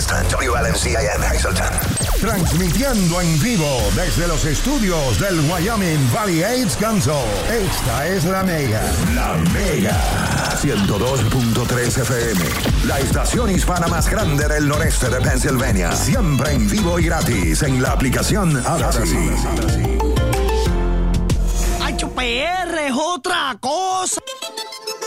Fiesta. WLMCIN Hazleton. Transmitiendo en vivo desde los estudios del Wyoming Valley AIDS Council. Esta es La Mega. La Mega. 102.3 FM. La estación hispana más grande del noreste de Pennsylvania. Siempre en vivo y gratis en la aplicación Audacy. ¡Ay, PR es otra cosa!